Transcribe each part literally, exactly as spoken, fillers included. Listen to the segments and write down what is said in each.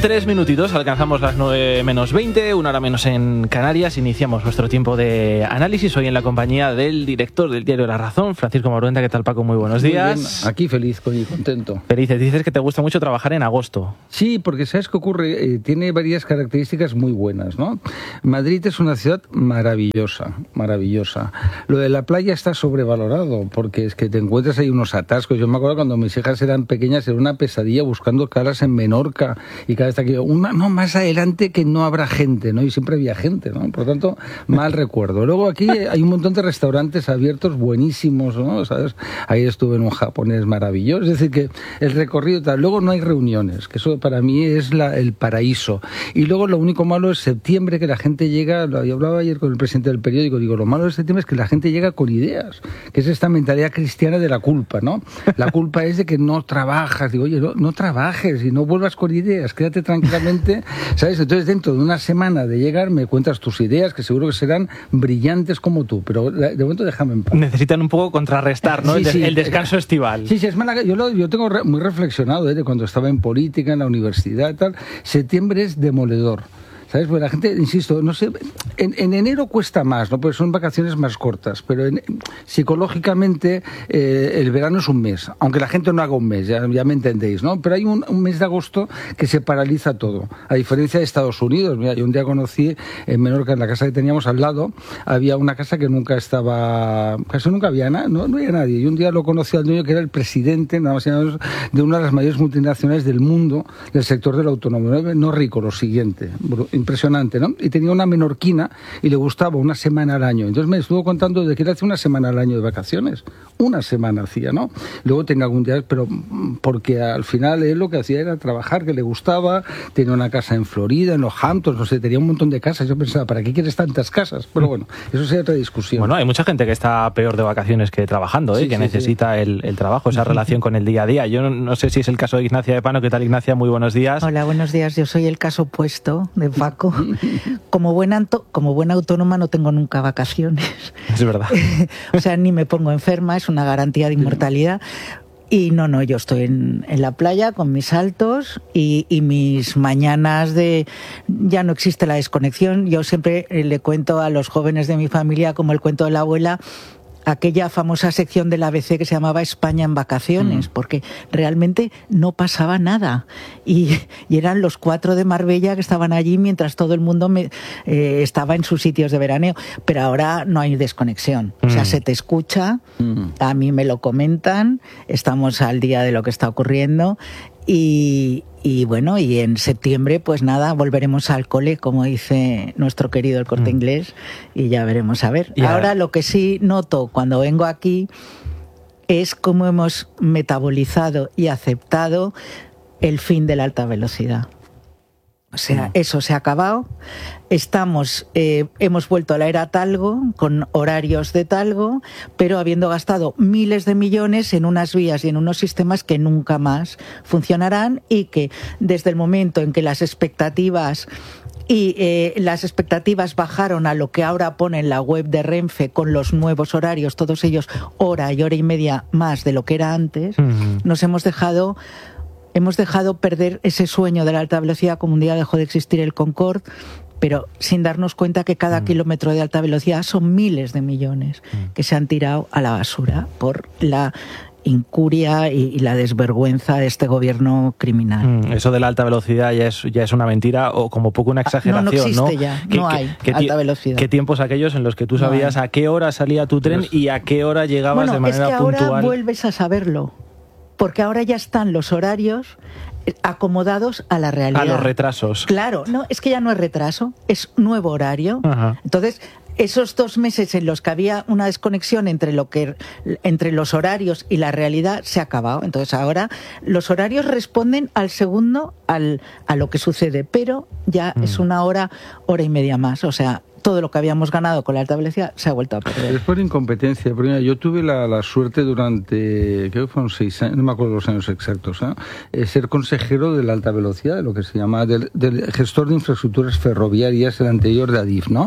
tres minutitos alcanzamos las nueve menos veinte, una hora menos en Canarias. Iniciamos nuestro tiempo de análisis hoy en la compañía del director del diario La Razón, Francisco Maruenda. ¿Qué tal, Paco? Muy buenos días. Muy bien. Aquí feliz y contento. Felices. Dices que te gusta mucho trabajar en agosto. Sí, porque ¿sabes qué ocurre? Eh, tiene varias características muy buenas, ¿no? Madrid es una ciudad maravillosa, maravillosa. Lo de la playa está sobrevalorado, porque es que te encuentras ahí unos atascos. Yo me acuerdo cuando mis hijas eran pequeñas, era una pesadilla buscando caras en Menorca, y cada vez que una, no, más adelante que no habrá gente, ¿no? Y siempre había gente, ¿no? Por lo tanto, mal recuerdo. Luego aquí hay un montón de restaurantes abiertos buenísimos, ¿no? ¿Sabes? Ahí estuve en un japonés maravilloso. Es decir, que el recorrido tal. Luego no hay reuniones, que eso para mí es la, el paraíso. Y luego lo único malo es septiembre, que la gente llega, lo hablaba ayer con el presidente del periódico, digo, lo malo de septiembre es que la gente llega con ideas, que es esta mentalidad cristiana de la culpa, ¿no? La culpa es de que no trabajas. Digo, oye, no, no trabajes y no vuelvas con ideas, quédate tranquilamente, ¿sabes? Entonces, dentro de una semana de llegar, me cuentas tus ideas, que seguro que serán brillantes como tú, pero de momento déjame en paz. Necesitan un poco contrarrestar, ¿no? Sí, el, de, sí, el descanso estival. Sí, sí, es mala. Yo, lo, yo tengo re, muy reflexionado, ¿eh? De cuando estaba en política, en la universidad y tal. Septiembre es demoledor. ¿Sabes? Porque la gente, insisto, no sé, en, en enero cuesta más, ¿no? Porque son vacaciones más cortas, pero en, psicológicamente eh, el verano es un mes, aunque la gente no haga un mes, ya, ya me entendéis, ¿no? Pero hay un, un mes de agosto que se paraliza todo, a diferencia de Estados Unidos. Mira, yo un día conocí en Menorca, en la casa que teníamos al lado, había una casa que nunca estaba, casi nunca había nada, no, no había nadie, y un día lo conocí al dueño, que era el presidente, nada más y nada menos, de una de las mayores multinacionales del mundo, del sector del automóvil, no rico, lo siguiente, impresionante, ¿no? Y tenía una menorquina y le gustaba una semana al año. Entonces me estuvo contando de que él hacía una semana al año de vacaciones. Una semana hacía, ¿no? Luego tenía algún día, pero porque al final él lo que hacía era trabajar, que le gustaba, tenía una casa en Florida, en los Hamptons, no sé, tenía un montón de casas. Yo pensaba, ¿para qué quieres tantas casas? Pero bueno, eso sería otra discusión. Bueno, hay mucha gente que está peor de vacaciones que trabajando, ¿eh? Sí, que sí, necesita sí. El, el trabajo, esa relación con el día a día. Yo no, no sé si es el caso de Ignacia de Pano. ¿Qué tal, Ignacia? Muy buenos días. Hola, buenos días. Yo soy el caso opuesto de Paco. Como buena, como buena autónoma no tengo nunca vacaciones. Es verdad. O sea, ni me pongo enferma, es una garantía de inmortalidad. Y no, no, yo estoy en, en la playa con mis saltos y, y mis mañanas de... Ya no existe la desconexión. Yo siempre le cuento a los jóvenes de mi familia, como el cuento de la abuela, aquella famosa sección de la A B C que se llamaba España en vacaciones, mm. porque realmente no pasaba nada. Y, y eran los cuatro de Marbella que estaban allí mientras todo el mundo me, eh, estaba en sus sitios de veraneo. Pero ahora no hay desconexión. Mm. O sea, se te escucha, mm. a mí me lo comentan, estamos al día de lo que está ocurriendo. Y, y bueno, y en septiembre, pues nada, volveremos al cole, como dice nuestro querido El Corte mm. Inglés, y ya veremos a ver. Y ahora, ahora lo que sí noto cuando vengo aquí es cómo hemos metabolizado y aceptado el fin de la alta velocidad. O sea, eso se ha acabado. Estamos, eh, hemos vuelto a la era Talgo, con horarios de Talgo, pero habiendo gastado miles de millones en unas vías y en unos sistemas que nunca más funcionarán, y que desde el momento en que las expectativas y eh, las expectativas bajaron a lo que ahora pone en la web de Renfe con los nuevos horarios, todos ellos hora y hora y media más de lo que era antes, uh-huh. nos hemos dejado... Hemos dejado perder ese sueño de la alta velocidad, como un día dejó de existir el Concorde, pero sin darnos cuenta que cada mm. kilómetro de alta velocidad son miles de millones mm. que se han tirado a la basura por la incuria y, y la desvergüenza de este gobierno criminal. Mm, eso de la alta velocidad ya es, ya es una mentira, o como poco una exageración, ¿no? No, no existe ¿no? ya, ¿Qué, no hay qué, alta velocidad. ¿Qué tiempos aquellos en los que tú sabías no a qué hora salía tu tren pues, y a qué hora llegabas bueno, de manera es que puntual? Ahora vuelves a saberlo. Porque ahora ya están los horarios acomodados a la realidad. A los retrasos. Claro, no, es que ya no es retraso, es nuevo horario. Ajá. Entonces, esos dos meses en los que había una desconexión entre lo que entre los horarios y la realidad se ha acabado. Entonces ahora los horarios responden al segundo, al, a lo que sucede, pero ya mm. es una hora, hora y media más. O sea, todo lo que habíamos ganado con la alta velocidad se ha vuelto a perder. Es por incompetencia. Porque yo tuve la, la suerte durante, creo que fueron seis años, no me acuerdo los años exactos, ¿eh? ser consejero de la alta velocidad, de lo que se llama, del, del gestor de infraestructuras ferroviarias, el anterior de Adif, ¿no?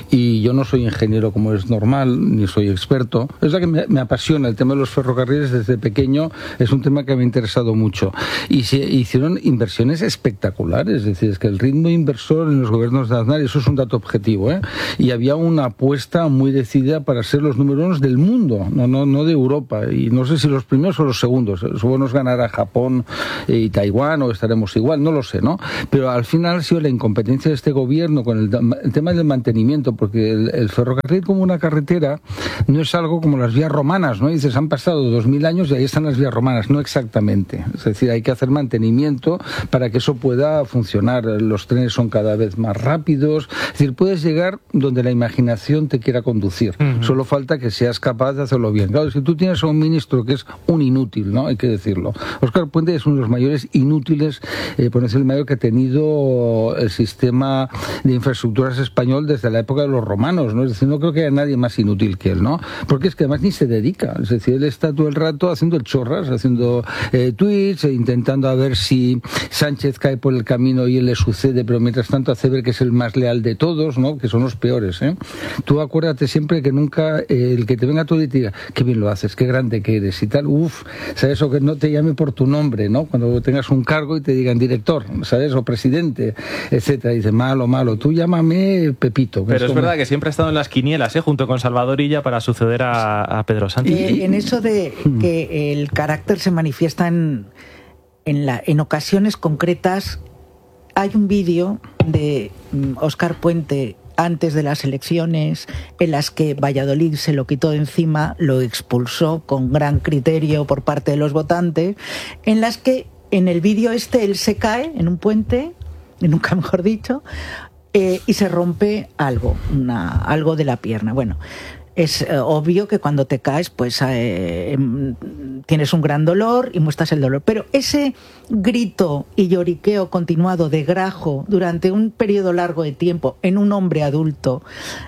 Y yo no soy ingeniero como es normal, ni soy experto. Es la que me, me apasiona el tema de los ferrocarriles desde pequeño, es un tema que me ha interesado mucho. Y se hicieron inversiones espectaculares, es decir, es que el ritmo inversor en los gobiernos de Aznar, eso es un dato objetivo, ¿eh? Y había una apuesta muy decidida para ser los número uno del mundo, no, no, no de Europa, y no sé si los primeros o los segundos. Eso nos ganará Japón y Taiwán, o estaremos igual, no lo sé, ¿no? Pero al final ha sido la incompetencia de este gobierno con el, el tema del mantenimiento, porque el, el ferrocarril como una carretera no es algo como las vías romanas, ¿no? Y dices, han pasado dos mil años y ahí están las vías romanas, no exactamente. Es decir, hay que hacer mantenimiento para que eso pueda funcionar. Los trenes son cada vez más rápidos, es decir, puedes llegar donde la imaginación te quiera conducir. Uh-huh. Solo falta que seas capaz de hacerlo bien. Claro, si tú tienes a un ministro que es un inútil, ¿no? Hay que decirlo. Óscar Puente es uno de los mayores inútiles, eh, por no decir el mayor, que ha tenido el sistema de infraestructuras español desde la época de los romanos, ¿no? Es decir, no creo que haya nadie más inútil que él, ¿no? Porque es que además ni se dedica. Es decir, él está todo el rato haciendo el chorras, haciendo eh, tweets, e intentando a ver si Sánchez cae por el camino y él le sucede, pero mientras tanto hace ver que es el más leal de todos, ¿no? Que son los peores, ¿eh? Tú acuérdate siempre que nunca eh, el que te venga todo y te diga, qué bien lo haces, qué grande que eres y tal, uff, ¿sabes? O que no te llame por tu nombre, ¿no? Cuando tengas un cargo y te digan director, ¿sabes? O presidente, etcétera. Y dice, malo, malo, tú llámame Pepito. Pero es verdad me... que siempre ha estado en las quinielas, ¿eh? Junto con Salvador Illa para suceder a, a Pedro Sánchez. Eh, en eso de que el carácter se manifiesta en, en, la, en ocasiones concretas, hay un vídeo de Óscar Puente antes de las elecciones, en las que Valladolid se lo quitó de encima, lo expulsó con gran criterio por parte de los votantes, en las que en el vídeo este él se cae en un puente, nunca mejor dicho, eh, y se rompe algo, una, algo de la pierna. Bueno, es eh, obvio que cuando te caes, pues eh, eh, tienes un gran dolor y muestras el dolor. Pero ese grito y lloriqueo continuado de grajo durante un periodo largo de tiempo en un hombre adulto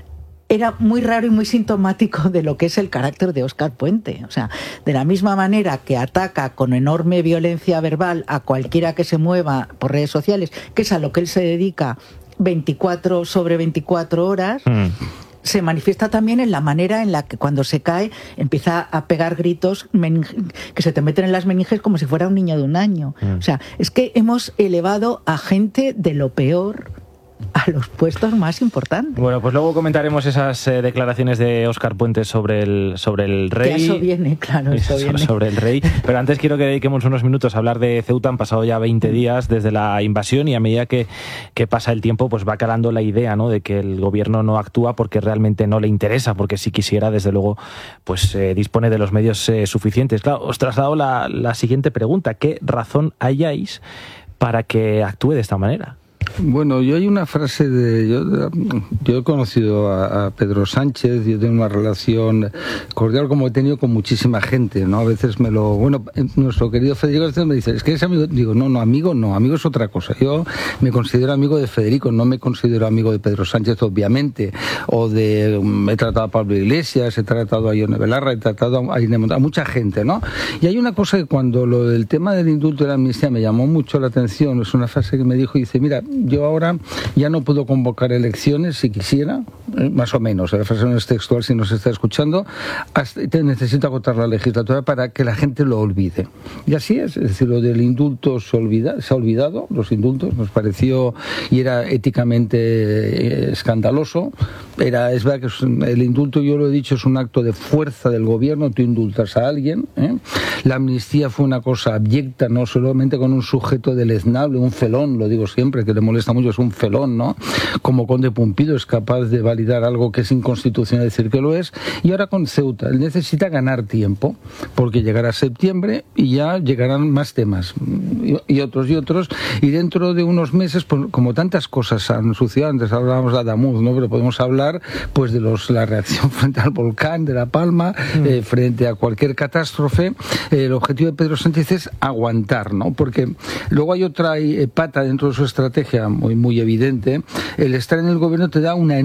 era muy raro y muy sintomático de lo que es el carácter de Óscar Puente. O sea, de la misma manera que ataca con enorme violencia verbal a cualquiera que se mueva por redes sociales, que es a lo que él se dedica veinticuatro sobre veinticuatro horas, mm. se manifiesta también en la manera en la que cuando se cae empieza a pegar gritos que se te meten en las meninges como si fuera un niño de un año. Mm. O sea, es que hemos elevado a gente de lo peor a los puestos más importantes. Bueno, pues luego comentaremos esas eh, declaraciones de Óscar Puente sobre el sobre el rey. Que eso viene, claro, eso sobre, viene. Sobre el rey. Pero antes quiero que dediquemos unos minutos a hablar de Ceuta. Han pasado ya veinte días desde la invasión y a medida que, que pasa el tiempo, pues va calando la idea, ¿no?, de que el gobierno no actúa porque realmente no le interesa, porque si quisiera, desde luego, pues eh, dispone de los medios eh, suficientes. Claro, os traslado la, la siguiente pregunta. ¿Qué razón hayáis para que actúe de esta manera? Bueno, yo hay una frase de... Yo, yo he conocido a, a Pedro Sánchez, yo tengo una relación cordial como he tenido con muchísima gente, ¿no? A veces me lo... Bueno, nuestro querido Federico a veces me dice, es que eres amigo... Digo, no, no, amigo no, amigo es otra cosa. Yo me considero amigo de Federico, no me considero amigo de Pedro Sánchez, obviamente, o de... He tratado a Pablo Iglesias, he tratado a Ione Belarra, he tratado a, a mucha gente, ¿no? Y hay una cosa que cuando lo del tema del indulto de la amnistía me llamó mucho la atención, es una frase que me dijo, y dice, mira, yo ahora ya no puedo convocar elecciones si quisiera, eh, más o menos, la frase no es textual si nos está escuchando, hasta, te necesito agotar la legislatura para que la gente lo olvide. Y así es, es decir, lo del indulto se, olvida, se ha olvidado, los indultos, nos pareció y era éticamente eh, escandaloso. Era, es verdad que el indulto, yo lo he dicho, es un acto de fuerza del gobierno, tú indultas a alguien, ¿eh? La amnistía fue una cosa abyecta, no solamente con un sujeto deleznable, un felón, lo digo siempre, que le molesta mucho, es un felón, ¿no? Como Conde Pumpido es capaz de validar algo que es inconstitucional, decir que lo es, y ahora con Ceuta, él necesita ganar tiempo, porque llegará septiembre y ya llegarán más temas, y, y otros y otros, y dentro de unos meses, pues, como tantas cosas han sucedido, antes hablábamos de Adamuz, ¿no? Pero podemos hablar, pues, de los la reacción frente al volcán de La Palma, mm. eh, frente a cualquier catástrofe. Eh, el objetivo de Pedro Sánchez es aguantar, ¿no? Porque luego hay otra eh, pata dentro de su estrategia muy, muy evidente. El estar en el gobierno te da una enorme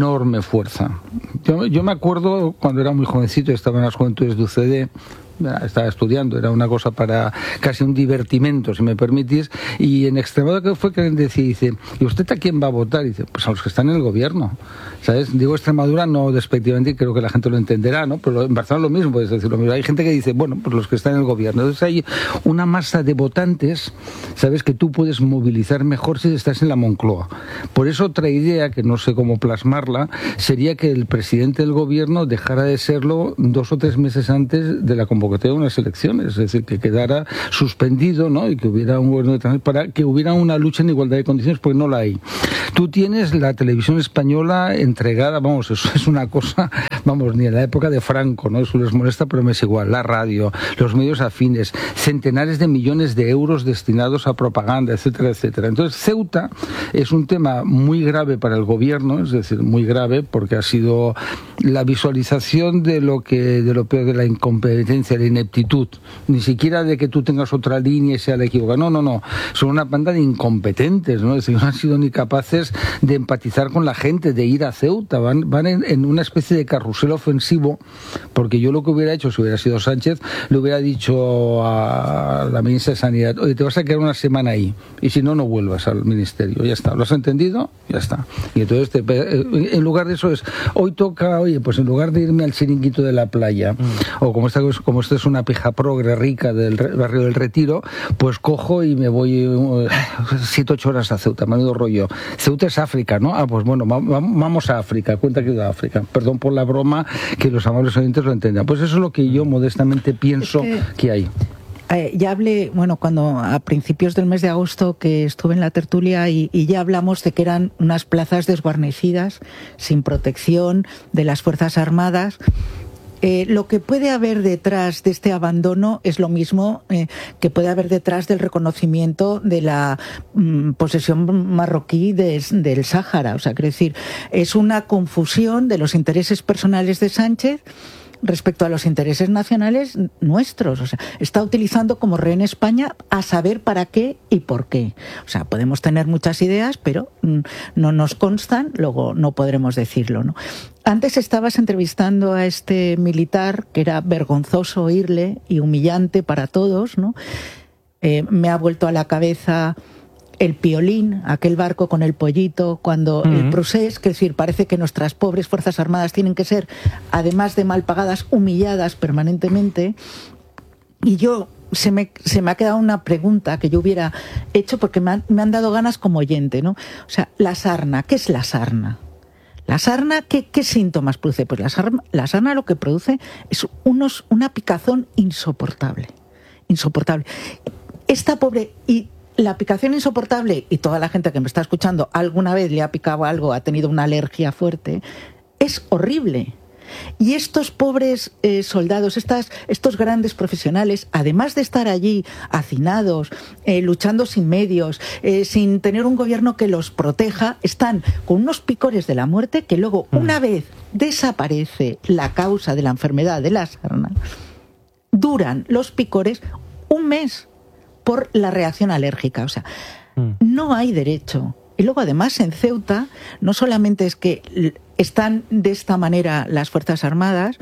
fuerza. Yo, yo me acuerdo cuando era muy jovencito, estaba en las Juventudes de U C D, estaba estudiando, era una cosa para casi un divertimento, si me permitís, y en Extremadura que fue que decía, dice, ¿y usted a quién va a votar? Y dice, pues a los que están en el gobierno, ¿sabes? Digo Extremadura no despectivamente, creo que la gente lo entenderá, ¿no? Pero en Barcelona lo mismo, puedes decir lo mismo. Hay gente que dice, bueno, pues los que están en el gobierno. Entonces hay una masa de votantes, ¿sabes? Que tú puedes movilizar mejor si estás en la Moncloa. Por eso otra idea, que no sé cómo plasmarla, sería que el presidente del gobierno dejara de serlo dos o tres meses antes de la convocatoria de unas elecciones, es decir, que quedara suspendido, ¿no? Y que hubiera un gobierno de transición, para que hubiera una lucha en igualdad de condiciones, porque no la hay. Tú tienes la televisión española entregada, vamos, eso es una cosa, vamos, ni en la época de Franco, ¿no? Eso les molesta, pero me es igual. La radio, los medios afines, centenares de millones de euros destinados a propaganda, etcétera, etcétera. Entonces, Ceuta es un tema muy grave para el gobierno, es decir, muy grave, porque ha sido la visualización de lo que, de lo peor de la incompetencia, la ineptitud, ni siquiera de que tú tengas otra línea y sea la equivocada. No, no, no. Son una banda de incompetentes, ¿no? Es decir, no han sido ni capaces de empatizar con la gente, de ir a Ceuta. Van, van en, en una especie de carrusel ofensivo, porque yo lo que hubiera hecho, si hubiera sido Sánchez, le hubiera dicho a la ministra de Sanidad, oye, te vas a quedar una semana ahí, y si no, no vuelvas al ministerio. Ya está. ¿Lo has entendido? Ya está. Y entonces, te, en lugar de eso es, hoy toca, oye, pues en lugar de irme al chiringuito de la playa, mm. o como esta, como esta es una pija progre rica del barrio del Retiro, pues cojo y me voy uh, siete, ocho horas a Ceuta, menudo rollo. Ceuta es África, ¿no? Ah, pues bueno, va, va, vamos a África, cuenta que he ido a África. Perdón por la broma, que los amables oyentes lo entendan. Pues eso es lo que yo modestamente pienso es que, que hay. Eh, ya hablé, bueno, cuando a principios del mes de agosto que estuve en la tertulia y, y ya hablamos de que eran unas plazas desguarnecidas, sin protección de las Fuerzas Armadas. Eh, lo que puede haber detrás de este abandono es lo mismo eh, que puede haber detrás del reconocimiento de la mm, posesión marroquí de, del Sáhara. O sea, quiero decir, es una confusión de los intereses personales de Sánchez respecto a los intereses nacionales nuestros. O sea, está utilizando como rehén España a saber para qué y por qué. O sea, podemos tener muchas ideas, pero mm, no nos constan, luego no podremos decirlo, ¿no? Antes estabas entrevistando a este militar, que era vergonzoso oírle y humillante para todos, ¿no? Eh, me ha vuelto a la cabeza el Piolín, aquel barco con el pollito, cuando uh-huh. el procés, que es decir, parece que nuestras pobres Fuerzas Armadas tienen que ser, además de mal pagadas, humilladas permanentemente. Y yo, se me, se me ha quedado una pregunta que yo hubiera hecho, porque me han, me han dado ganas como oyente, ¿no? O sea, la sarna, ¿qué es la sarna? La sarna, ¿qué, qué síntomas produce? Pues la sarna, la sarna lo que produce es unos, una picazón insoportable. Insoportable. Esta pobre... y la picación insoportable, y toda la gente que me está escuchando alguna vez le ha picado algo, ha tenido una alergia fuerte, es horrible. Y estos pobres eh, soldados, estas, estos grandes profesionales, además de estar allí hacinados, eh, luchando sin medios, eh, sin tener un gobierno que los proteja, están con unos picores de la muerte que luego, una vez desaparece la causa de la enfermedad de la sarna, duran los picores un mes por la reacción alérgica. O sea, no hay derecho. Y luego, además, en Ceuta, no solamente es que están de esta manera las Fuerzas Armadas,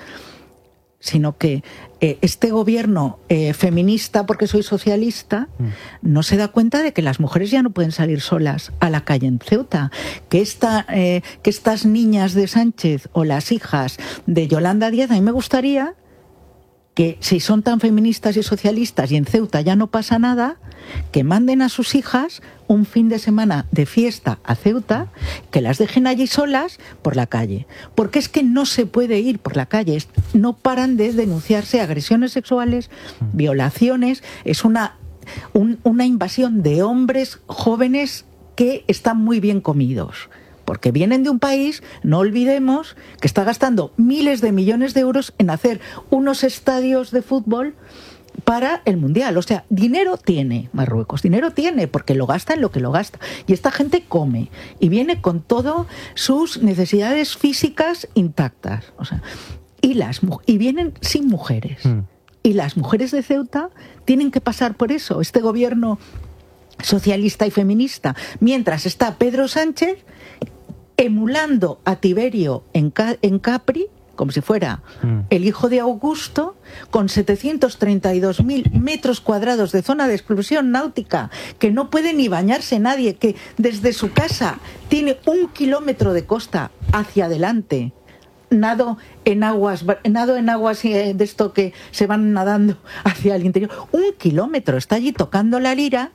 sino que eh, este gobierno eh, feminista, porque soy socialista, mm. no se da cuenta de que las mujeres ya no pueden salir solas a la calle en Ceuta, que, esta, eh, que estas niñas de Sánchez o las hijas de Yolanda Díaz, a mí me gustaría que si son tan feministas y socialistas y en Ceuta ya no pasa nada, que manden a sus hijas un fin de semana de fiesta a Ceuta, que las dejen allí solas por la calle. Porque es que no se puede ir por la calle, no paran de denunciarse agresiones sexuales, violaciones, es una, un, una invasión de hombres jóvenes que están muy bien comidos. Porque vienen de un país, no olvidemos, que está gastando miles de millones de euros en hacer unos estadios de fútbol para el Mundial. O sea, dinero tiene Marruecos, dinero tiene, porque lo gasta en lo que lo gasta. Y esta gente come y viene con todas sus necesidades físicas intactas. O sea, y, las, y vienen sin mujeres. Mm. Y las mujeres de Ceuta tienen que pasar por eso. Este gobierno socialista y feminista, mientras está Pedro Sánchez, emulando a Tiberio en, Ca- en Capri, como si fuera mm. el hijo de Augusto, con setecientos treinta y dos mil metros cuadrados de zona de exclusión náutica, que no puede ni bañarse nadie, que desde su casa tiene un kilómetro de costa hacia adelante. Nado en aguas, nado en aguas de esto que se van nadando hacia el interior. Un kilómetro, está allí tocando la lira.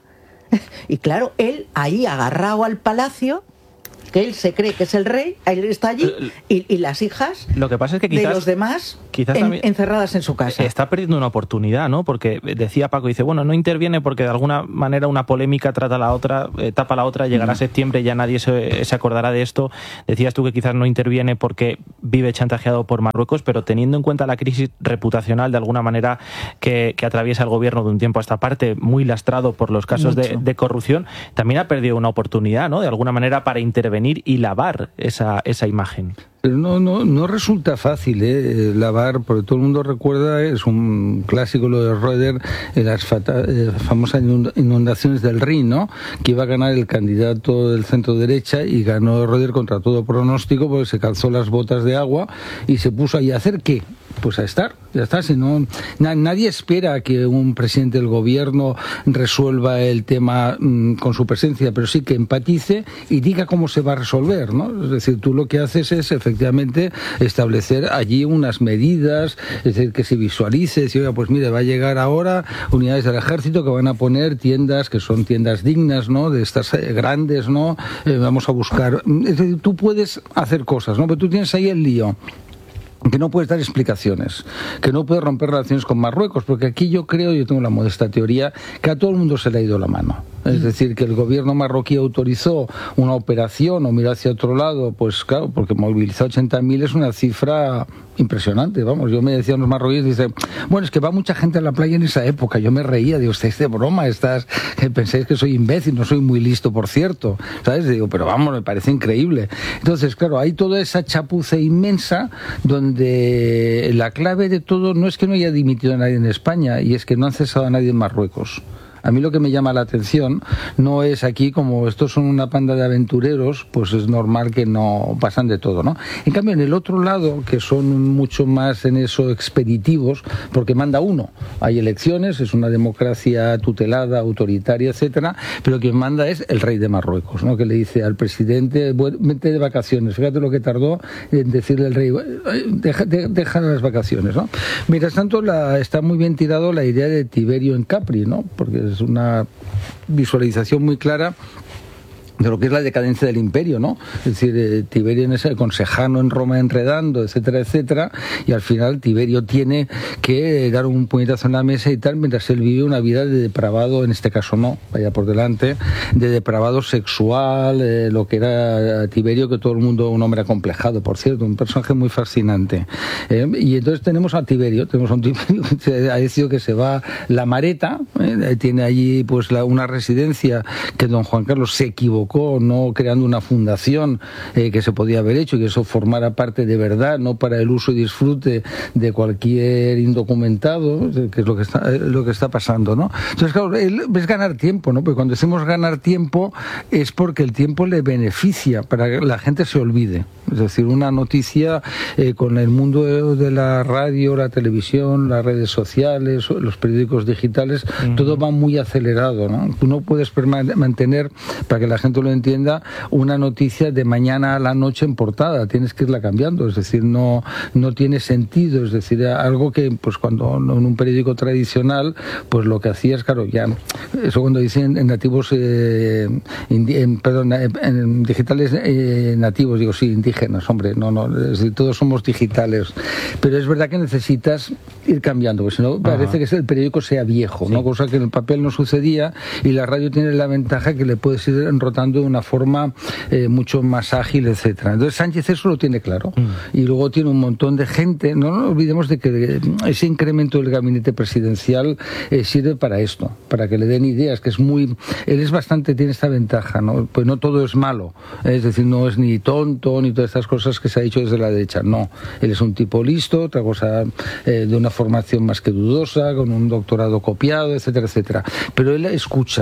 Y claro, él ahí agarrado al palacio, que él se cree que es el rey, él está allí, y, y las hijas lo que pasa es que quizás, de los demás quizás en, encerradas en su casa. Está perdiendo una oportunidad, ¿no? Porque decía Paco, dice, bueno, no interviene porque de alguna manera una polémica trata la otra, eh, tapa la otra, llegará mm. septiembre y ya nadie se, se acordará de esto. Decías tú que quizás no interviene porque vive chantajeado por Marruecos, pero teniendo en cuenta la crisis reputacional de alguna manera que, que atraviesa el gobierno de un tiempo a esta parte, muy lastrado por los casos de, de corrupción, también ha perdido una oportunidad, ¿no? De alguna manera para intervenir y lavar esa, esa imagen. Pero no, no, no resulta fácil ¿eh? lavar, porque todo el mundo recuerda, es un clásico lo de Röder, las fata, eh, famosas inundaciones del Rin, ¿no? Que iba a ganar el candidato del centro derecha y ganó Röder contra todo pronóstico porque se calzó las botas de agua y se puso ahí a hacer ¿qué? Pues a estar, ya está. Si no, na, nadie espera que un presidente del gobierno resuelva el tema mmm, con su presencia, pero sí que empatice y diga cómo se va a resolver, ¿no? Es decir, tú lo que haces es efectivamente establecer allí unas medidas, es decir, que se visualice, decir, oiga, pues mire, va a llegar ahora unidades del ejército que van a poner tiendas que son tiendas dignas, ¿no? De estas eh, grandes, ¿no? Eh, vamos a buscar. Es decir, tú puedes hacer cosas, ¿no? Pero tú tienes ahí el lío. Que no puedes dar explicaciones, que no puedes romper relaciones con Marruecos, porque aquí yo creo, yo tengo la modesta teoría, que a todo el mundo se le ha ido la mano. Es decir, que el gobierno marroquí autorizó una operación o miró hacia otro lado, pues claro, porque movilizar ochenta mil es una cifra impresionante, vamos. Yo me decía a los marroquíes, dice, bueno, es que va mucha gente a la playa en esa época. Yo me reía, digo, usted es de broma, estás, eh, pensáis que soy imbécil, no soy muy listo, por cierto, ¿sabes? Digo, pero vamos, me parece increíble. Entonces, claro, hay toda esa chapuza inmensa donde la clave de todo no es que no haya dimitido a nadie en España, y es que no han cesado a nadie en Marruecos. A mí lo que me llama la atención no es aquí, como estos son una panda de aventureros, pues es normal que no pasan de todo, ¿no? En cambio, en el otro lado, que son mucho más en eso expeditivos, porque manda uno. Hay elecciones, es una democracia tutelada, autoritaria, etcétera, pero quien manda es el rey de Marruecos, ¿no? Que le dice al presidente, vete de vacaciones. Fíjate lo que tardó en decirle al rey, deja, deja las vacaciones, ¿no? Mientras tanto, la, está muy bien tirado la idea de Tiberio en Capri, ¿no? Porque es una visualización muy clara de lo que es la decadencia del imperio, ¿no? Es decir, eh, Tiberio en ese, con Sejano en Roma enredando, etcétera, etcétera, y al final Tiberio tiene que eh, dar un puñetazo en la mesa y tal, mientras él vive una vida de depravado, en este caso no, vaya por delante, de depravado sexual, eh, lo que era Tiberio, que todo el mundo, un hombre acomplejado, por cierto, un personaje muy fascinante. Eh, y entonces tenemos a Tiberio, tenemos a un Tiberio que ha decidido que se va la Mareta, eh, tiene allí pues la, una residencia que don Juan Carlos se equivocó, no creando una fundación eh, que se podía haber hecho y que eso formara parte de verdad, no para el uso y disfrute de cualquier indocumentado, que es lo que está, lo que está pasando, ¿no? Entonces, claro, es ganar tiempo, ¿no? Porque cuando decimos ganar tiempo es porque el tiempo le beneficia para que la gente se olvide. Es decir, una noticia eh, con el mundo de la radio, la televisión, las redes sociales, los periódicos digitales, uh-huh. todo va muy acelerado, ¿no? Tú no puedes perma- mantener, para que la gente lo entienda, una noticia de mañana a la noche en portada, tienes que irla cambiando, es decir, no, no tiene sentido, es decir, algo que pues cuando en un periódico tradicional, pues lo que hacías, claro, ya, eso cuando dicen en nativos, eh, indi- en, perdón, en digitales eh, nativos, digo, sí, indígenas, hombre, no, no, es decir, todos somos digitales, pero es verdad que necesitas ir cambiando, porque si no parece Ajá. que el periódico sea viejo, sí. ¿no? Cosa que en el papel no sucedía, y la radio tiene la ventaja que le puedes ir enrotando de una forma eh, mucho más ágil, etcétera. Entonces Sánchez eso lo tiene claro, mm. y luego tiene un montón de gente. No nos olvidemos de que ese incremento del gabinete presidencial eh, sirve para esto, para que le den ideas, que es muy, él es bastante, tiene esta ventaja, ¿no? Pues no todo es malo, es decir, no es ni tonto ni todas estas cosas que se ha dicho desde la derecha, no, él es un tipo listo, otra cosa eh, de una formación más que dudosa, con un doctorado copiado, etcétera, etcétera, pero él escucha.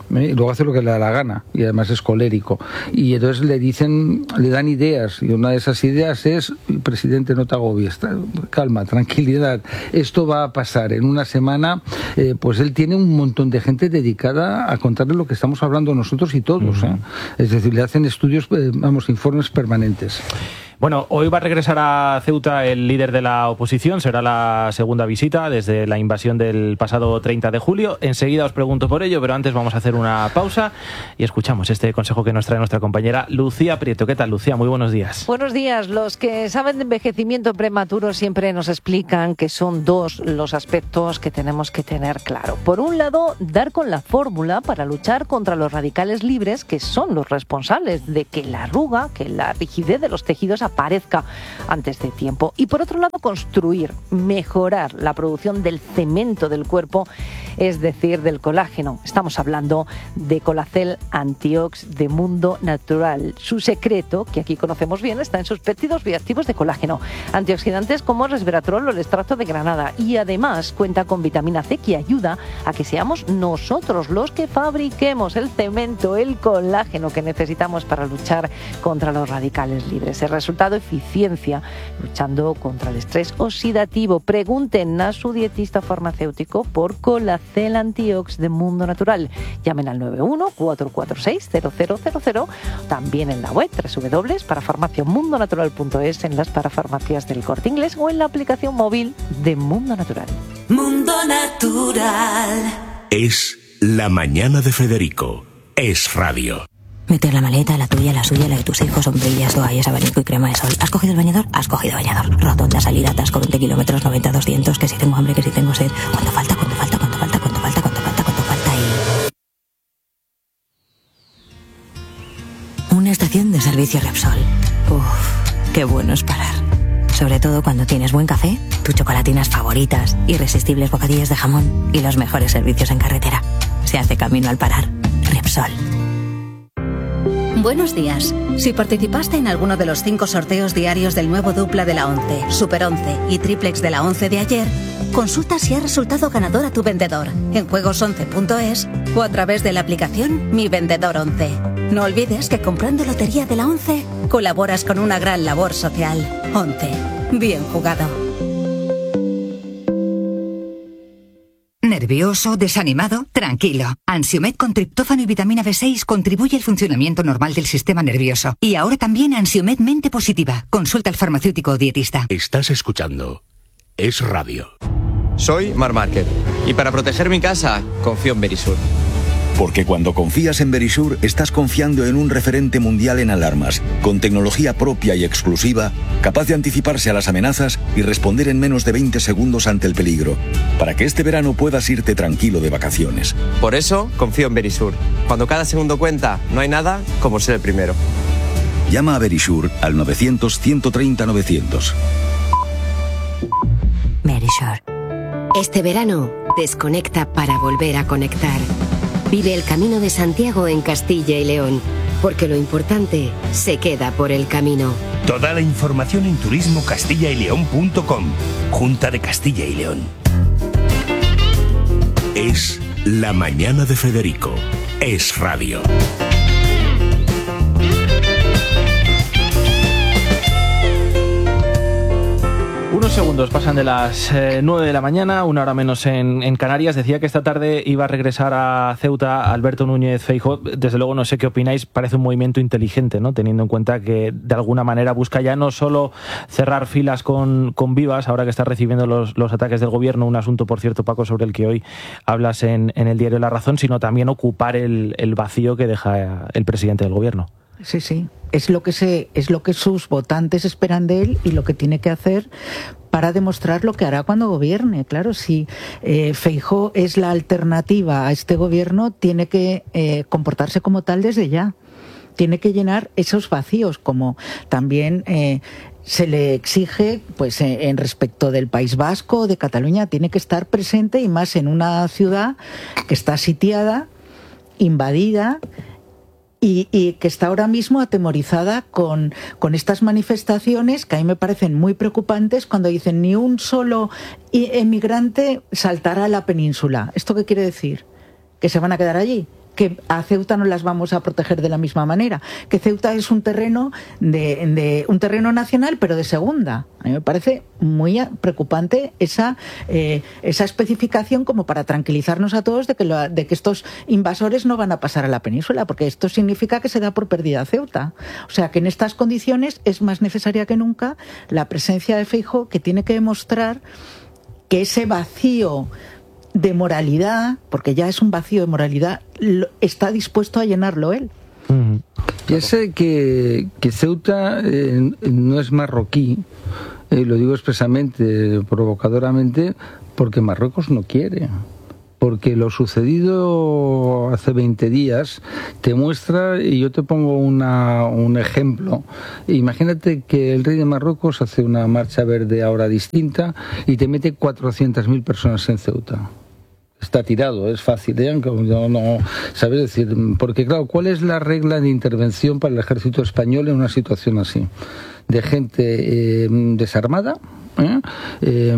¿eh? Y luego hace lo que le da la gana, y además es colérico. Y entonces le dicen, le dan ideas, y una de esas ideas es: presidente, no te agobies, calma, tranquilidad, esto va a pasar en una semana. Eh, pues él tiene un montón de gente dedicada a contarle lo que estamos hablando nosotros y todos, ¿eh? Es decir, le hacen estudios, eh, vamos, informes permanentes. Bueno, hoy va a regresar a Ceuta el líder de la oposición, será la segunda visita desde la invasión del pasado treinta de julio. Enseguida os pregunto por ello, pero antes vamos a hacer una pausa y escuchamos este consejo que nos trae nuestra compañera Lucía Prieto. ¿Qué tal, Lucía? Muy buenos días. Buenos días. Los que saben de envejecimiento prematuro siempre nos explican que son dos los aspectos que tenemos que tener claro. Por un lado, dar con la fórmula para luchar contra los radicales libres, que son los responsables de que la arruga, que la rigidez de los tejidos aparezca antes de tiempo. Y por otro lado, construir, mejorar la producción del cemento del cuerpo, es decir, del colágeno. Estamos hablando de Colacel Antiox de Mundo Natural. Su secreto, que aquí conocemos bien, está en sus péptidos bioactivos de colágeno, antioxidantes como resveratrol o el extracto de granada, y además cuenta con vitamina C, que ayuda a que seamos nosotros los que fabriquemos el cemento, el colágeno que necesitamos para luchar contra los radicales libres. El resultado: eficiencia luchando contra el estrés oxidativo. Pregunten a su dietista farmacéutico por Colacel Antiox de Mundo Natural. Llamen al nueve uno cuatro cuatro seis cero cero cero cero, también en la web doble u doble u doble u para farmacia mundo natural punto es, en las parafarmacias del Corte Inglés o en la aplicación móvil de Mundo Natural. Mundo Natural. Es La Mañana de Federico. Es radio. Meter la maleta, la tuya, la suya, la de tus hijos, sombrillas, toallas, abanico y crema de sol. ¿Has cogido el bañador? Has cogido bañador. Rotonda, salida, atasco, veinte kilómetros, noventa, doscientos, que si tengo hambre, que si tengo sed. ¿Cuánto falta? ¿Cuánto falta? ¿Cuánto falta? ¿Cuánto falta? ¿Cuánto falta? ¿Cuánto falta? Y... una estación de servicio Repsol. Uff, qué bueno es parar. Sobre todo cuando tienes buen café, tus chocolatinas favoritas, irresistibles bocadillos de jamón y los mejores servicios en carretera. Se hace camino al parar. Repsol. Buenos días. Si participaste en alguno de los cinco sorteos diarios del nuevo dupla de la once, Super once y triplex de la once de ayer, consulta si ha resultado ganador a tu vendedor en juegos once punto es o a través de la aplicación Mi Vendedor once. No olvides que comprando lotería de la once colaboras con una gran labor social. once. Bien jugado. ¿Nervioso? ¿Desanimado? Tranquilo. Ansiomed con triptófano y vitamina B seis contribuye al funcionamiento normal del sistema nervioso. Y ahora también Ansiomed Mente Positiva. Consulta al farmacéutico o dietista. Estás escuchando Es Radio. Soy Mar Márquez y para proteger mi casa confío en Verisur. Porque cuando confías en Verisur, estás confiando en un referente mundial en alarmas, con tecnología propia y exclusiva, capaz de anticiparse a las amenazas y responder en menos de veinte segundos ante el peligro, para que este verano puedas irte tranquilo de vacaciones. Por eso confío en Verisur. Cuando cada segundo cuenta, no hay nada como ser el primero. Llama a Verisur al novecientos, ciento treinta, novecientos. Verisur. Este verano, desconecta para volver a conectar. Vive el Camino de Santiago en Castilla y León, porque lo importante se queda por el camino. Toda la información en turismo castilla y león punto com. Junta de Castilla y León. Es La Mañana de Federico. Es radio. Unos segundos pasan de las eh, nueve de la mañana, una hora menos en, en Canarias. Decía que esta tarde iba a regresar a Ceuta Alberto Núñez Feijóo. Desde luego no sé qué opináis, parece un movimiento inteligente, ¿no? Teniendo en cuenta que de alguna manera busca ya no solo cerrar filas con, con Vivas, ahora que está recibiendo los, los ataques del gobierno, un asunto, por cierto, Paco, sobre el que hoy hablas en, en el diario La Razón, sino también ocupar el, el vacío que deja el presidente del gobierno. Sí, sí. Es lo que se, es lo que sus votantes esperan de él y lo que tiene que hacer para demostrar lo que hará cuando gobierne. Claro, si eh, Feijóo es la alternativa a este gobierno, tiene que eh, comportarse como tal desde ya. Tiene que llenar esos vacíos, como también eh, se le exige, pues eh, en respecto del País Vasco o de Cataluña, tiene que estar presente, y más en una ciudad que está sitiada, invadida, Y, y que está ahora mismo atemorizada con, con estas manifestaciones que a mí me parecen muy preocupantes, cuando dicen ni un solo emigrante saltará a la península. ¿Esto qué quiere decir? ¿Que se van a quedar allí? que a Ceuta no las vamos a proteger de la misma manera, que Ceuta es un terreno de, de un terreno nacional, pero de segunda. A mí me parece muy preocupante esa eh, esa especificación como para tranquilizarnos a todos de que, lo, de que estos invasores no van a pasar a la península, porque esto significa que se da por perdida Ceuta. O sea, que en estas condiciones es más necesaria que nunca la presencia de Feijóo, que tiene que demostrar que ese vacío de moralidad, porque ya es un vacío de moralidad, lo, está dispuesto a llenarlo él. Uh-huh. Ya sé que, que Ceuta eh, no es marroquí, eh, lo digo expresamente, provocadoramente, porque Marruecos no quiere. Porque lo sucedido hace veinte días te muestra, y yo te pongo una, un ejemplo. Imagínate que el rey de Marruecos hace una marcha verde ahora distinta y te mete cuatrocientas mil personas en Ceuta. Está tirado, es fácil, ¿eh? No, no, ¿sabes? Decir, porque claro, ¿cuál es la regla de intervención para el ejército español en una situación así? De gente eh, desarmada, ¿eh? Eh,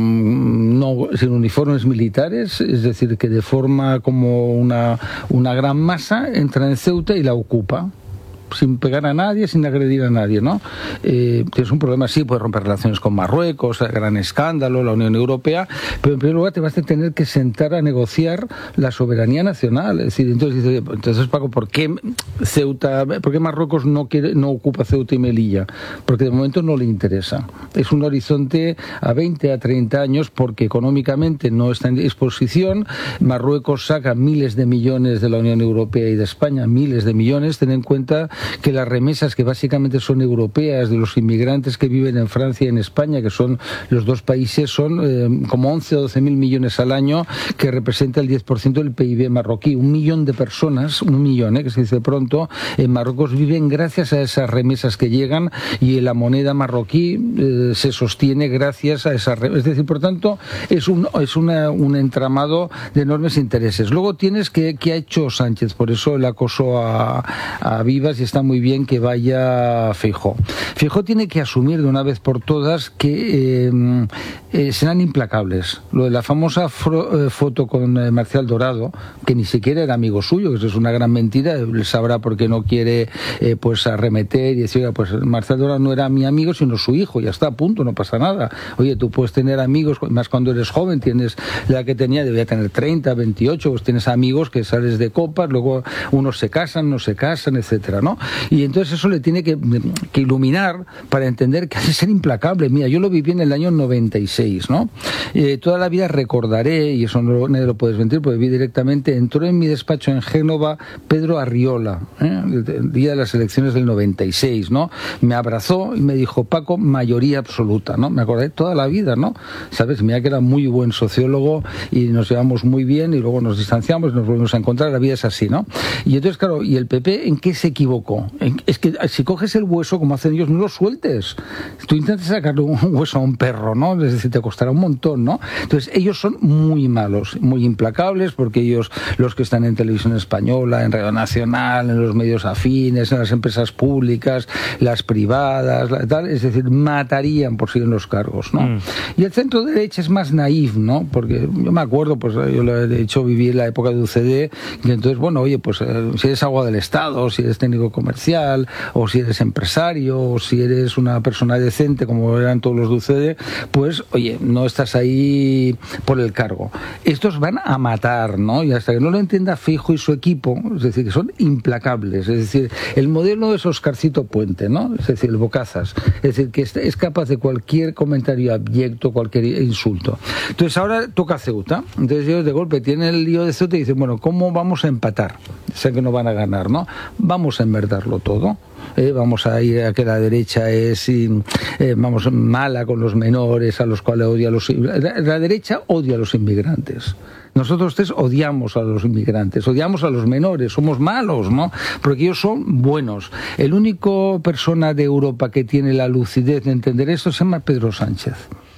no, sin uniformes militares, es decir, que de forma como una, una gran masa entra en Ceuta y la ocupa, sin pegar a nadie, sin agredir a nadie, ¿no? Eh, es un problema, sí, puede romper relaciones con Marruecos, gran escándalo, la Unión Europea, pero en primer lugar te vas a tener que sentar a negociar la soberanía nacional. Es decir, entonces, dice, entonces Paco, ¿por qué Ceuta, por qué Marruecos no quiere, no ocupa Ceuta y Melilla? Porque de momento no le interesa. Es un horizonte a veinte, a treinta años, porque económicamente no está en disposición. Marruecos saca miles de millones de la Unión Europea y de España, miles de millones. Ten en cuenta que las remesas, que básicamente son europeas, de los inmigrantes que viven en Francia y en España, que son los dos países, son eh, como once o doce mil millones al año, que representa el diez por ciento del P I B marroquí. Un millón de personas, un millón, eh, que se dice pronto, en Marruecos viven gracias a esas remesas que llegan, y la moneda marroquí eh, se sostiene gracias a esas remesas. Es decir, por tanto, es un, es una, un entramado de enormes intereses. Luego tienes que, ¿qué ha hecho Sánchez? Por eso el acoso a, a Vivas, y está muy bien que vaya Feijóo. Feijóo tiene que asumir de una vez por todas que eh, eh, serán implacables. Lo de la famosa fro, eh, foto con eh, Marcial Dorado, que ni siquiera era amigo suyo, que eso es una gran mentira, él sabrá por qué no quiere eh, pues arremeter y decir, oiga, pues Marcial Dorado no era mi amigo, sino su hijo, ya está, a punto, no pasa nada. Oye, tú puedes tener amigos, más cuando eres joven, tienes la que tenía, debía tener treinta, veintiocho, pues tienes amigos que sales de copas, luego unos se casan, no se casan, etcétera, ¿no? Y entonces eso le tiene que, que iluminar para entender que hace ser implacable. Mira, yo lo viví en el año noventa y seis, ¿no? Eh, toda la vida recordaré, y eso no, nadie lo puedes mentir, porque vi directamente, entró en mi despacho en Génova Pedro Arriola, ¿eh? el, el día de las elecciones del noventa y seis, ¿no? Me abrazó y me dijo, Paco, mayoría absoluta, ¿no? Me acordé toda la vida, ¿no? ¿Sabes? Mira que era muy buen sociólogo y nos llevamos muy bien y luego nos distanciamos y nos volvemos a encontrar, la vida es así, ¿no? Y entonces, claro, ¿y el P P en qué se equivocó? Es que si coges el hueso, como hacen ellos, no lo sueltes. Tú intentas sacarle un hueso a un perro, ¿no? Es decir, te costará un montón, ¿no? Entonces, ellos son muy malos, muy implacables, porque ellos, los que están en Televisión Española, en Radio Nacional, en los medios afines, en las empresas públicas, las privadas, la, tal, es decir, matarían por seguir en los cargos, ¿no? Mm. Y el centro derecha es más naif, ¿no? Porque yo me acuerdo, pues yo lo he hecho vivir la época de U C D, y entonces, bueno, oye, pues eh, si eres agua del Estado, si eres técnico comercial, o si eres empresario, o si eres una persona decente, como eran todos los de U C D, pues, oye, no estás ahí por el cargo. Estos van a matar, ¿no? Y hasta que no lo entienda Feijóo y su equipo, es decir, que son implacables. Es decir, el modelo es Oscarcito Puente, ¿no? Es decir, el Bocazas. Es decir, que es capaz de cualquier comentario abyecto, cualquier insulto. Entonces, ahora toca Ceuta. Entonces, ellos de golpe tienen el lío de Ceuta y dicen, bueno, ¿cómo vamos a empatar? Sé que no van a ganar, ¿no? Vamos a enverdarlo todo. Eh, vamos a ir a que la derecha es eh, vamos mala con los menores, a los cuales odia a los la, la derecha odia a los inmigrantes. Nosotros tres odiamos a los inmigrantes, odiamos a los menores, somos malos, ¿no? Porque ellos son buenos. El único persona de Europa que tiene la lucidez de entender esto se llama Pedro Sánchez.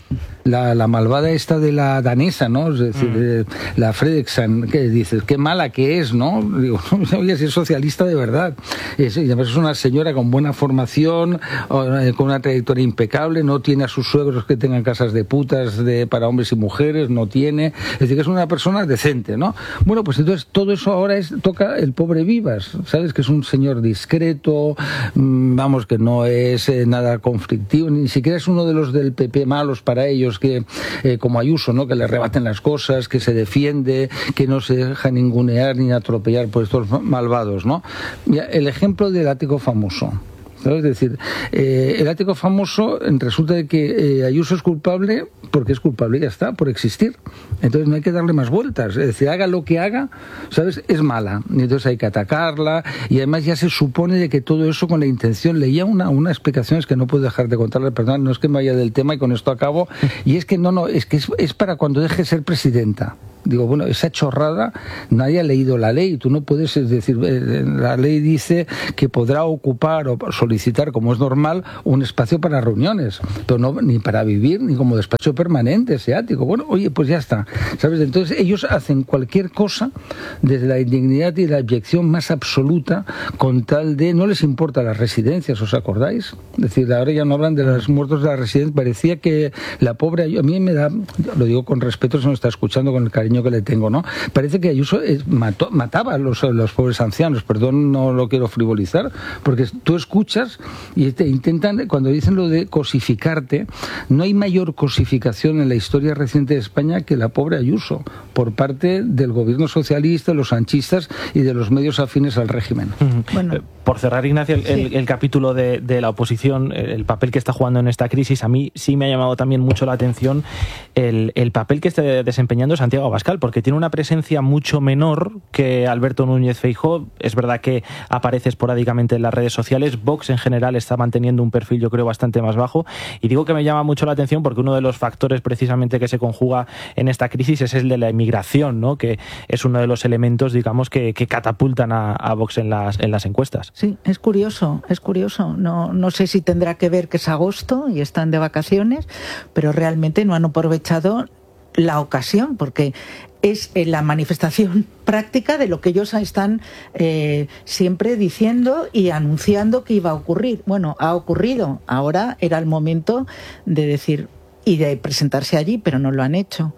la, la malvada esta de la danesa, ¿no? Es decir, mm. eh, la Fredriksson, que dices, qué mala que es, ¿no? Digo, oye, si es socialista de verdad. Es, y además es una señora con buena formación, eh, con una trayectoria impecable, no tiene a sus suegros que tengan casas de putas de, para hombres y mujeres, no tiene. Es decir, que es una persona decente, ¿no? Bueno, pues entonces todo eso ahora es, toca el pobre Vivas, ¿sabes? Que es un señor discreto, mmm, vamos, que no es eh, nada conflictivo, ni siquiera es uno de los del P P malos para ellos, que eh, como Ayuso, ¿no? Que le rebaten las cosas, que se defiende, que no se deja ningunear ni atropellar por estos malvados, ¿no? Ya, el ejemplo del ático famoso. ¿Sabes? Es decir, eh, el ático famoso resulta de que eh, Ayuso es culpable porque es culpable y ya está, por existir. Entonces no hay que darle más vueltas. Es decir, haga lo que haga, ¿sabes? Es mala. Y entonces hay que atacarla y además ya se supone de que todo eso con la intención. Leía una, una explicación, es que no puedo dejar de contarle, perdón, no es que me vaya del tema y con esto acabo, y es que no, no, es que es, es para cuando deje de ser presidenta. Digo, bueno, esa chorrada, nadie ha leído la ley, tú no puedes, es decir, la ley dice que podrá ocupar o solicitar, como es normal, un espacio para reuniones, pero no ni para vivir, ni como despacho permanente, ese ático. Bueno, oye, pues ya está, ¿sabes? Entonces ellos hacen cualquier cosa desde la indignidad y la abyección más absoluta con tal de, no les importa las residencias, ¿os acordáis? Es decir, ahora ya no hablan de los muertos de la residencia, parecía que la pobre, a mí me da, lo digo con respeto, se nos está escuchando con el cariño que le tengo, ¿no? Parece que Ayuso mató, mataba a los, los pobres ancianos, perdón, no lo quiero frivolizar, porque tú escuchas y te intentan, cuando dicen lo de cosificarte, no hay mayor cosificación en la historia reciente de España que la pobre Ayuso, por parte del gobierno socialista, los sanchistas y de los medios afines al régimen. Bueno. Por cerrar, Ignacio, el, sí. el, el capítulo de, de la oposición, el papel que está jugando en esta crisis, a mí sí me ha llamado también mucho la atención el, el papel que está desempeñando Santiago Abascal, porque tiene una presencia mucho menor que Alberto Núñez Feijóo. Es verdad que aparece esporádicamente en las redes sociales. Vox en general está manteniendo un perfil, yo creo, bastante más bajo. Y digo que me llama mucho la atención porque uno de los factores precisamente que se conjuga en esta crisis es el de la inmigración, ¿no? Que es uno de los elementos, digamos, que, que catapultan a, a Vox en las, en las encuestas. Sí, es curioso, es curioso. No, no sé si tendrá que ver que es agosto y están de vacaciones, pero realmente no han aprovechado la ocasión, porque es la manifestación práctica de lo que ellos están eh, siempre diciendo y anunciando que iba a ocurrir. Bueno, ha ocurrido. Ahora era el momento de decir y de presentarse allí, pero no lo han hecho.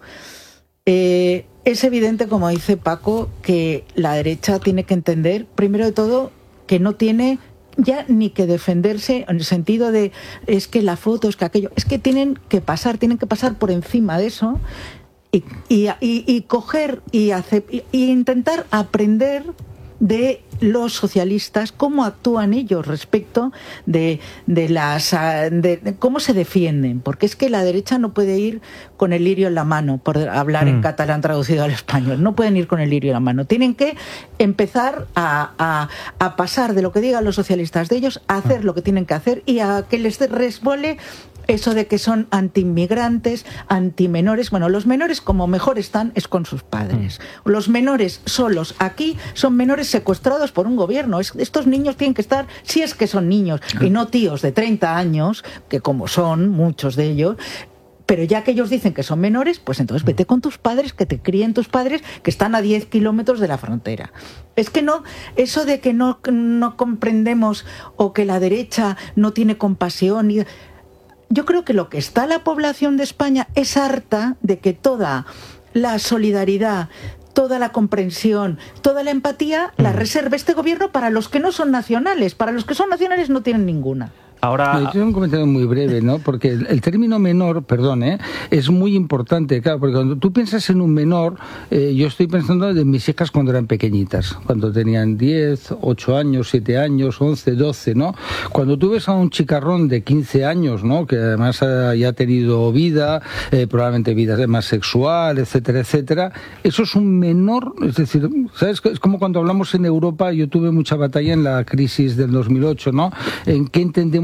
Eh, es evidente, como dice Paco, que la derecha tiene que entender, primero de todo, que no tiene ya ni que defenderse en el sentido de es que la foto, es que aquello, es que tienen que pasar, tienen que pasar por encima de eso y, y, y, y coger y, hacer, y, y intentar aprender de los socialistas, cómo actúan ellos respecto de, de las de, de cómo se defienden, porque es que la derecha no puede ir con el lirio en la mano, por hablar mm. en catalán traducido al español, no pueden ir con el lirio en la mano, tienen que empezar a, a, a pasar de lo que digan los socialistas de ellos, a hacer lo que tienen que hacer y a que les resbole eso de que son antiinmigrantes, antimenores. Bueno, los menores como mejor están es con sus padres. Mm. Los menores solos aquí son menores secuestrados por un gobierno. Es, estos niños tienen que estar, si es que son niños, mm. y no tíos de treinta años, que como son muchos de ellos, pero ya que ellos dicen que son menores, pues entonces vete con tus padres, que te críen tus padres, que están a diez kilómetros de la frontera. Es que no, eso de que no, no comprendemos o que la derecha no tiene compasión y... Yo creo que lo que está la población de España es harta de que toda la solidaridad, toda la comprensión, toda la empatía la reserve este gobierno para los que no son nacionales. Para los que son nacionales no tienen ninguna. Ahora... Yo tengo un comentario muy breve, ¿no? Porque el, el término menor, perdón, ¿eh? es muy importante, claro, porque cuando tú piensas en un menor, eh, yo estoy pensando de mis hijas cuando eran pequeñitas, cuando tenían diez, ocho años, siete años, once, doce, ¿no? Cuando tú ves a un chicarrón de quince años, ¿no? Que además ha, ya ha tenido vida, eh, probablemente vida más sexual, etcétera, etcétera, eso es un menor, es decir, ¿sabes? Es como cuando hablamos en Europa, yo tuve mucha batalla en la crisis del dos mil ocho, ¿no? En qué entendemos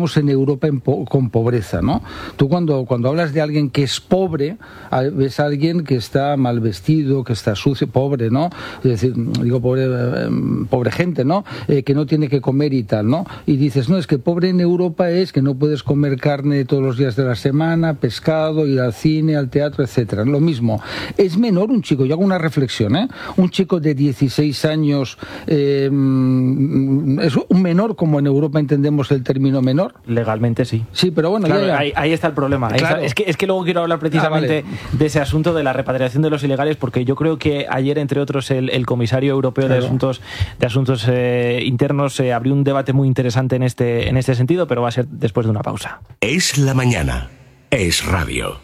entendemos en Europa en po- con pobreza, ¿no? Tú cuando, cuando hablas de alguien que es pobre, ves a alguien que está mal vestido, que está sucio, pobre, ¿no? Es decir, digo pobre, eh, pobre gente, ¿no? Eh, que no tiene que comer y tal, ¿no? Y dices, no, es que pobre en Europa es que no puedes comer carne todos los días de la semana, pescado, ir al cine, al teatro, etcétera. Lo mismo. Es menor un chico, yo hago una reflexión, ¿eh? Un chico de dieciséis años eh, es un menor como en Europa entendemos el término menor. Legalmente sí. Sí, pero bueno, claro, ya, ya. Ahí, ahí está el problema. Ahí Claro. está. Es, que, es que luego quiero hablar precisamente Ah, vale. de ese asunto de la repatriación de los ilegales, porque yo creo que ayer, entre otros, el, el comisario europeo Claro. de Asuntos, de asuntos eh, Internos eh, abrió un debate muy interesante en este, en este sentido, pero va a ser después de una pausa. Es la mañana. Es radio.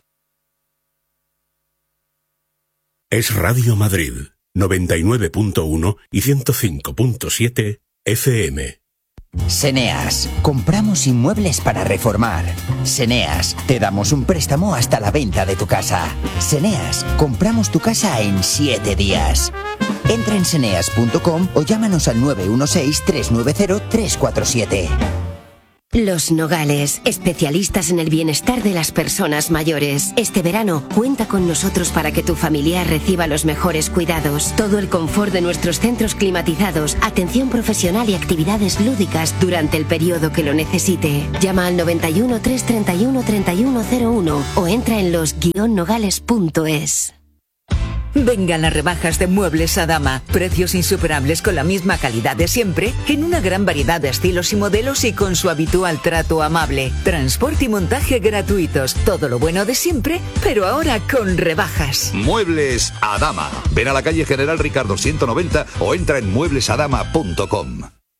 Es Radio Madrid, noventa y nueve punto uno y ciento cinco punto siete F M. Seneas, compramos inmuebles para reformar. Seneas, te damos un préstamo hasta la venta de tu casa. Seneas, compramos tu casa en siete días. Entra en seneas punto com o llámanos al nueve uno seis, tres nueve cero, tres cuatro siete. Los Nogales, especialistas en el bienestar de las personas mayores. Este verano, cuenta con nosotros para que tu familiar reciba los mejores cuidados, todo el confort de nuestros centros climatizados, atención profesional y actividades lúdicas durante el periodo que lo necesite. Llama al noventa y uno, trescientos treinta y uno, treinta y uno cero uno o entra en los guion nogales punto es. Vengan las rebajas de Muebles Adama. Precios insuperables con la misma calidad de siempre, en una gran variedad de estilos y modelos y con su habitual trato amable. Transporte y montaje gratuitos. Todo lo bueno de siempre, pero ahora con rebajas. Muebles Adama. Ven a la calle General Ricardo ciento noventa o entra en muebles adama punto com.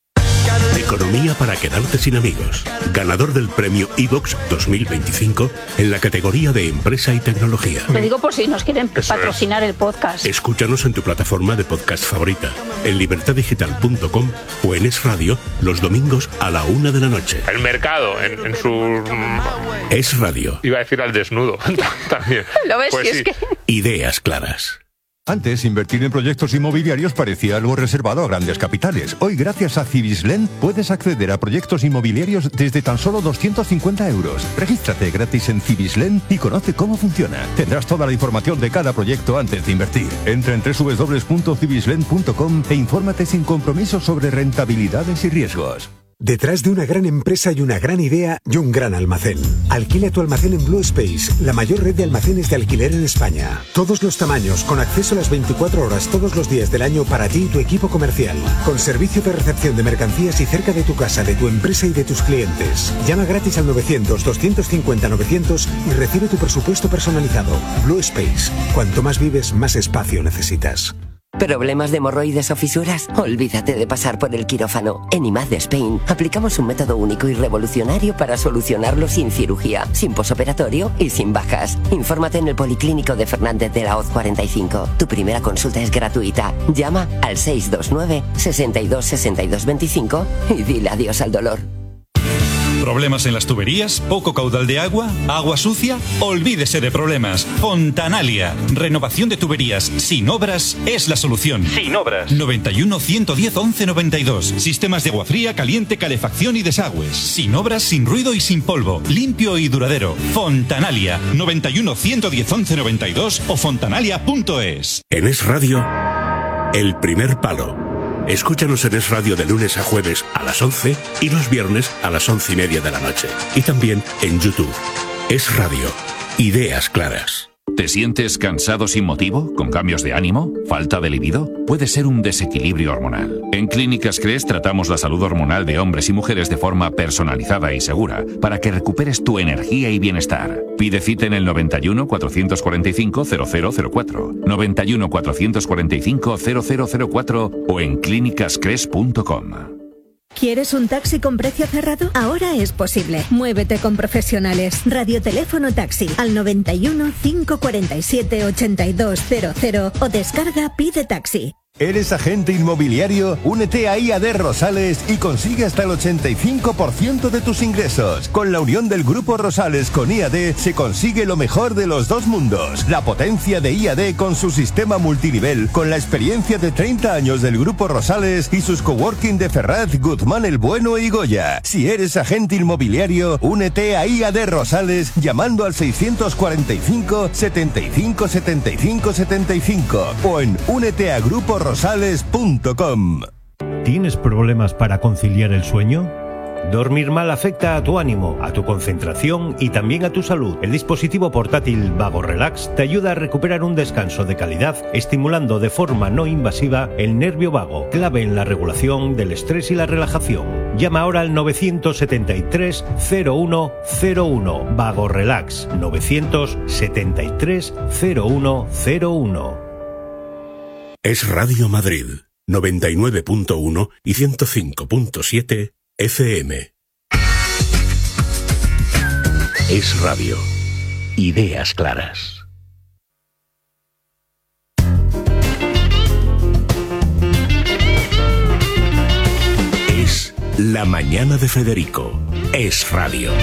Economía para quedarte sin amigos. Ganador del premio iVox dos mil veinticinco en la categoría de empresa y tecnología. Lo digo por si nos quieren Eso patrocinar el podcast. Escúchanos en tu plataforma de podcast favorita, en libertad digital punto com o en Es Radio los domingos a la una de la noche. El mercado, en, en su... Es Radio. Iba a decir al desnudo también. ¿Lo ves? Pues Si es sí. que... Ideas claras. Antes, invertir en proyectos inmobiliarios parecía algo reservado a grandes capitales. Hoy, gracias a Cibislen, puedes acceder a proyectos inmobiliarios desde tan solo doscientos cincuenta euros. Regístrate gratis en Cibislen y conoce cómo funciona. Tendrás toda la información de cada proyecto antes de invertir. Entra en doble u doble u doble u punto cibislen punto com e infórmate sin compromiso sobre rentabilidades y riesgos. Detrás de una gran empresa y una gran idea y un gran almacén. Alquila tu almacén en Blue Space, la mayor red de almacenes de alquiler en España. Todos los tamaños, con acceso a las veinticuatro horas todos los días del año para ti y tu equipo comercial. Con servicio de recepción de mercancías y cerca de tu casa, de tu empresa y de tus clientes. Llama gratis al novecientos, doscientos cincuenta, novecientos y recibe tu presupuesto personalizado. Blue Space. Cuanto más vives, más espacio necesitas. ¿Problemas de hemorroides o fisuras? Olvídate de pasar por el quirófano. En I M A D Spain aplicamos un método único y revolucionario para solucionarlo sin cirugía, sin posoperatorio y sin bajas. Infórmate en el Policlínico de Fernández de la Hoz cuarenta y cinco. Tu primera consulta es gratuita. Llama al seis dos nueve, sesenta y dos, sesenta y dos veinticinco y dile adiós al dolor. ¿Problemas en las tuberías? ¿Poco caudal de agua? ¿Agua sucia? Olvídese de problemas. Fontanalia. Renovación de tuberías sin obras es la solución. Sin obras. noventa y uno, ciento diez, once noventa y dos. Sistemas de agua fría, caliente, calefacción y desagües. Sin obras, sin ruido y sin polvo. Limpio y duradero. Fontanalia. noventa y uno, ciento diez, once noventa y dos o fontanalia punto es. En Es Radio, El Primer Palo. Escúchanos en Es Radio de lunes a jueves a las once y los viernes a las once y media de la noche. Y también en YouTube. Es Radio. Ideas claras. ¿Te sientes cansado sin motivo? ¿Con cambios de ánimo? ¿Falta de libido? Puede ser un desequilibrio hormonal. En Clínicas Cres tratamos la salud hormonal de hombres y mujeres de forma personalizada y segura para que recuperes tu energía y bienestar. Pide cita en el noventa y uno, cuatrocientos cuarenta y cinco, cero cero cero cuatro, noventa y uno, cuatrocientos cuarenta y cinco, cero cero cero cuatro o en clínicas cres punto com. ¿Quieres un taxi con precio cerrado? Ahora es posible. Muévete con profesionales. Radioteléfono Taxi al noventa y uno, cinco cuarenta y siete, ochenta y dos cero cero o descarga Pide Taxi. ¿Eres agente inmobiliario? Únete a I A D Rosales y consigue hasta el ochenta y cinco por ciento de tus ingresos. Con la unión del Grupo Rosales con I A D se consigue lo mejor de los dos mundos. La potencia de I A D con su sistema multinivel, con la experiencia de treinta años del Grupo Rosales y sus coworking de Ferraz, Guzmán el Bueno y Goya. Si eres agente inmobiliario, únete a I A D Rosales llamando al seiscientos cuarenta y cinco, setenta y cinco, setenta y cinco, setenta y cinco o en únete a grupo rosales punto com. ¿Tienes problemas para conciliar el sueño? Dormir mal afecta a tu ánimo, a tu concentración y también a tu salud. El dispositivo portátil Vago Relax te ayuda a recuperar un descanso de calidad, estimulando de forma no invasiva el nervio vago, clave en la regulación del estrés y la relajación. Llama ahora al nueve siete tres, cero uno cero uno. Vago Relax, nueve siete tres, cero uno cero uno. Es Radio Madrid, noventa y nueve punto uno y ciento cinco punto siete F M. Es Radio. Ideas claras. Es La Mañana de Federico. Es Radio.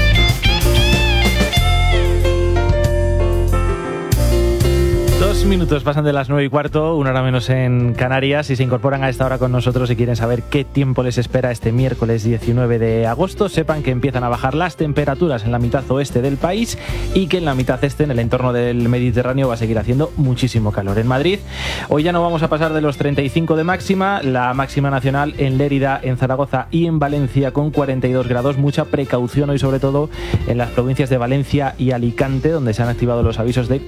Dos minutos pasan de las nueve y cuarto, una hora menos en Canarias, y se incorporan a esta hora con nosotros y quieren saber qué tiempo les espera este miércoles diecinueve de agosto. Sepan que empiezan a bajar las temperaturas en la mitad oeste del país y que en la mitad este, en el entorno del Mediterráneo, va a seguir haciendo muchísimo calor. En Madrid, hoy ya no vamos a pasar de los treinta y cinco de máxima, la máxima nacional en Lérida, en Zaragoza y en Valencia con cuarenta y dos grados. Mucha precaución hoy, sobre todo en las provincias de Valencia y Alicante, donde se han activado los avisos de